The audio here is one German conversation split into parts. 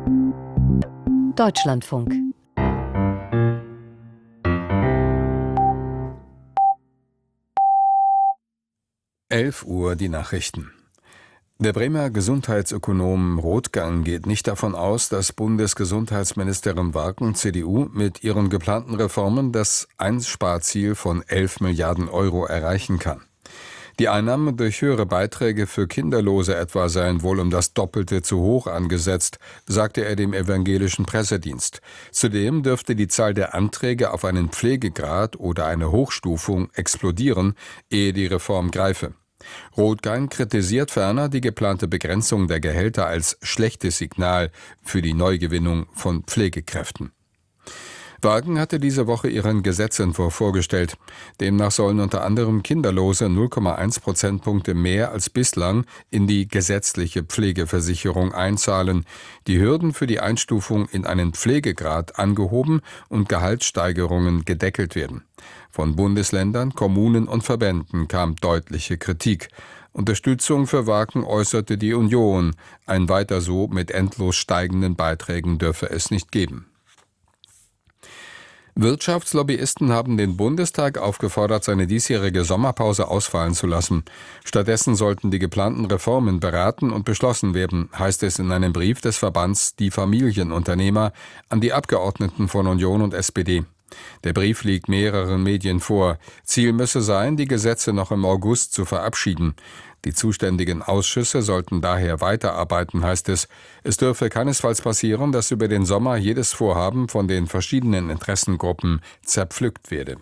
Deutschlandfunk. Uhr die Nachrichten. Der Bremer Gesundheitsökonom Rothgang geht nicht davon aus, dass Bundesgesundheitsministerin Warken, CDU, mit ihren geplanten Reformen das Einsparziel von 11 Milliarden Euro erreichen kann. Die Einnahmen durch höhere Beiträge für Kinderlose etwa seien wohl um das Doppelte zu hoch angesetzt, sagte er dem evangelischen Pressedienst. Zudem dürfte die Zahl der Anträge auf einen Pflegegrad oder eine Hochstufung explodieren, ehe die Reform greife. Rothgang kritisiert ferner die geplante Begrenzung der Gehälter als schlechtes Signal für die Neugewinnung von Pflegekräften. Warken hatte diese Woche ihren Gesetzentwurf vorgestellt. Demnach sollen unter anderem Kinderlose 0,1 Prozentpunkte mehr als bislang in die gesetzliche Pflegeversicherung einzahlen, die Hürden für die Einstufung in einen Pflegegrad angehoben und Gehaltssteigerungen gedeckelt werden. Von Bundesländern, Kommunen und Verbänden kam deutliche Kritik. Unterstützung für Warken äußerte die Union. Ein Weiter so mit endlos steigenden Beiträgen dürfe es nicht geben. Wirtschaftslobbyisten haben den Bundestag aufgefordert, seine diesjährige Sommerpause ausfallen zu lassen. Stattdessen sollten die geplanten Reformen beraten und beschlossen werden, heißt es in einem Brief des Verbands Die Familienunternehmer an die Abgeordneten von Union und SPD. Der Brief liegt mehreren Medien vor. Ziel müsse sein, die Gesetze noch im August zu verabschieden. Die zuständigen Ausschüsse sollten daher weiterarbeiten, heißt es. Es dürfe keinesfalls passieren, dass über den Sommer jedes Vorhaben von den verschiedenen Interessengruppen zerpflückt werde.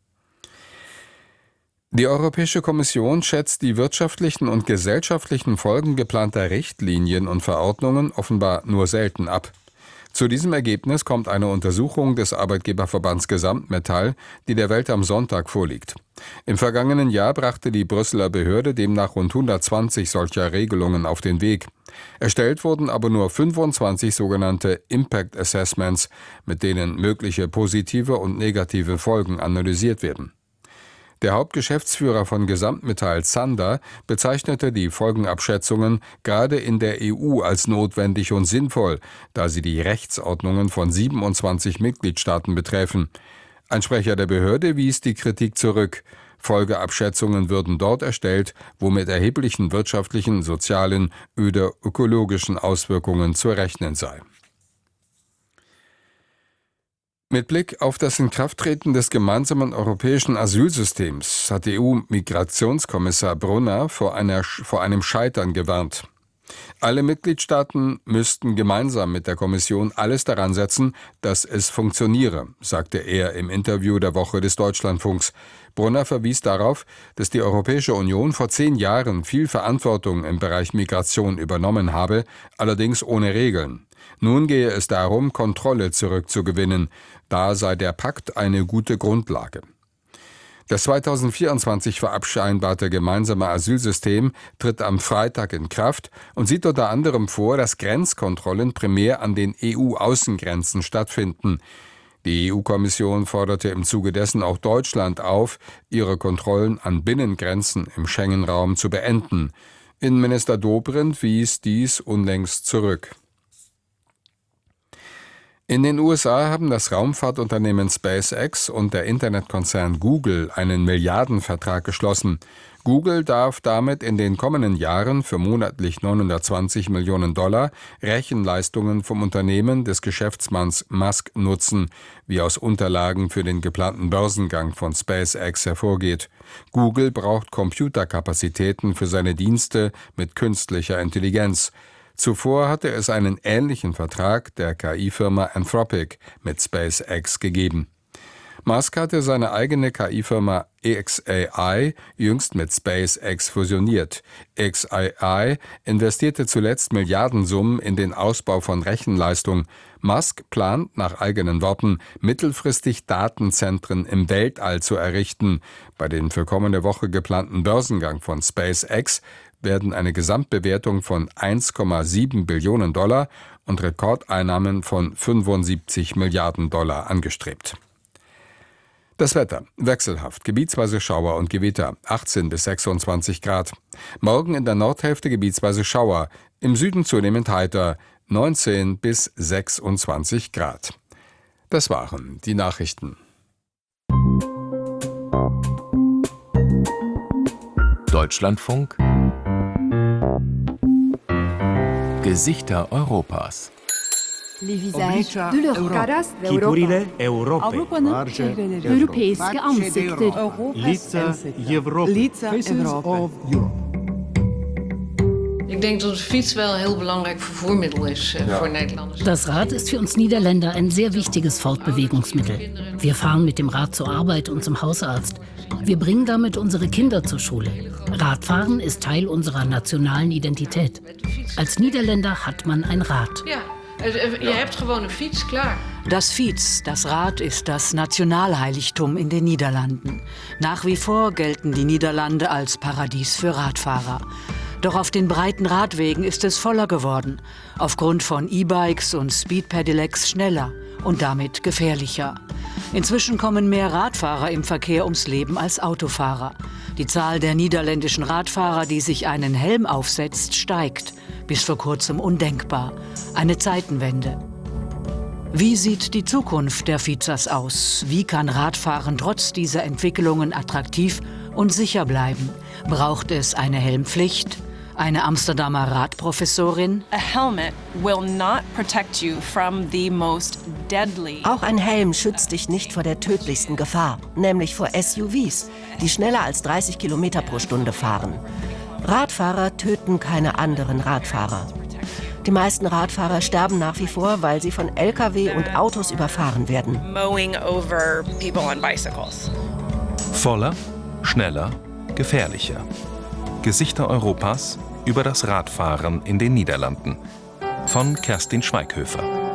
Die Europäische Kommission schätzt die wirtschaftlichen und gesellschaftlichen Folgen geplanter Richtlinien und Verordnungen offenbar nur selten ab. Zu diesem Ergebnis kommt eine Untersuchung des Arbeitgeberverbands Gesamtmetall, die der Welt am Sonntag vorliegt. Im vergangenen Jahr brachte die Brüsseler Behörde demnach rund 120 solcher Regelungen auf den Weg. Erstellt wurden aber nur 25 sogenannte Impact Assessments, mit denen mögliche positive und negative Folgen analysiert werden. Der Hauptgeschäftsführer von Gesamtmetall, Zander, bezeichnete die Folgenabschätzungen gerade in der EU als notwendig und sinnvoll, da sie die Rechtsordnungen von 27 Mitgliedstaaten betreffen. Ein Sprecher der Behörde wies die Kritik zurück. Folgeabschätzungen würden dort erstellt, wo mit erheblichen wirtschaftlichen, sozialen oder ökologischen Auswirkungen zu rechnen sei. Mit Blick auf das Inkrafttreten des gemeinsamen europäischen Asylsystems hat EU-Migrationskommissar Brunner vor einem Scheitern gewarnt. Alle Mitgliedstaaten müssten gemeinsam mit der Kommission alles daran setzen, dass es funktioniere, sagte er im Interview der Woche des Deutschlandfunks. Brunner verwies darauf, dass die Europäische Union vor 10 Jahren viel Verantwortung im Bereich Migration übernommen habe, allerdings ohne Regeln. Nun gehe es darum, Kontrolle zurückzugewinnen. Da sei der Pakt eine gute Grundlage. Das 2024 verabschiedete gemeinsame Asylsystem tritt am Freitag in Kraft und sieht unter anderem vor, dass Grenzkontrollen primär an den EU-Außengrenzen stattfinden. Die EU-Kommission forderte im Zuge dessen auch Deutschland auf, ihre Kontrollen an Binnengrenzen im Schengen-Raum zu beenden. Innenminister Dobrindt wies dies unlängst zurück. In den USA haben das Raumfahrtunternehmen SpaceX und der Internetkonzern Google einen Milliardenvertrag geschlossen. Google darf damit in den kommenden Jahren für monatlich $920 Millionen Rechenleistungen vom Unternehmen des Geschäftsmanns Musk nutzen, wie aus Unterlagen für den geplanten Börsengang von SpaceX hervorgeht. Google braucht Computerkapazitäten für seine Dienste mit künstlicher Intelligenz. Zuvor hatte es einen ähnlichen Vertrag der KI-Firma Anthropic mit SpaceX gegeben. Musk hatte seine eigene KI-Firma xAI jüngst mit SpaceX fusioniert. xAI investierte zuletzt Milliardensummen in den Ausbau von Rechenleistung. Musk plant nach eigenen Worten, mittelfristig Datenzentren im Weltall zu errichten. Bei dem für kommende Woche geplanten Börsengang von SpaceX werden eine Gesamtbewertung von $1,7 Billionen und Rekordeinnahmen von $75 Milliarden angestrebt. Das Wetter: wechselhaft, gebietsweise Schauer und Gewitter, 18 bis 26 Grad. Morgen in der Nordhälfte gebietsweise Schauer, im Süden zunehmend heiter, 19 bis 26 Grad. Das waren die Nachrichten. Deutschlandfunk Gesichter Europas. Les visages de l'Europe. Chipurile Europe. Avrupa'nın çevreleri. Europeiske ansikter. Lica Europe. Ik denk dat de fiets wel een heel belangrijk vervoermiddel is voor Nederlanders. Das Rad ist für uns Niederländer ein sehr wichtiges Fortbewegungsmittel. Wir fahren mit dem Rad zur Arbeit und zum Hausarzt. Wir bringen damit unsere Kinder zur Schule. Radfahren ist Teil unserer nationalen Identität. Als Niederländer hat man ein Rad. Ja, je hebt gewoon een fiets, klaar. Das Fiets, das Rad, ist das Nationalheiligtum in den Niederlanden. Nach wie vor gelten die Niederlande als Paradies für Radfahrer. Doch auf den breiten Radwegen ist es voller geworden. Aufgrund von E-Bikes und Speed-Pedelecs schneller und damit gefährlicher. Inzwischen kommen mehr Radfahrer im Verkehr ums Leben als Autofahrer. Die Zahl der niederländischen Radfahrer, die sich einen Helm aufsetzt, steigt. Bis vor kurzem undenkbar. Eine Zeitenwende. Wie sieht die Zukunft der Fizas aus? Wie kann Radfahren trotz dieser Entwicklungen attraktiv und sicher bleiben? Braucht es eine Helmpflicht? Eine Amsterdamer Radprofessorin. Auch ein Helm schützt dich nicht vor der tödlichsten Gefahr, nämlich vor SUVs, die schneller als 30 Kilometer pro Stunde fahren. Radfahrer töten keine anderen Radfahrer. Die meisten Radfahrer sterben nach wie vor, weil sie von Lkw und Autos überfahren werden. Voller, schneller, gefährlicher. Gesichter Europas über das Radfahren in den Niederlanden. Von Kerstin Schweighöfer.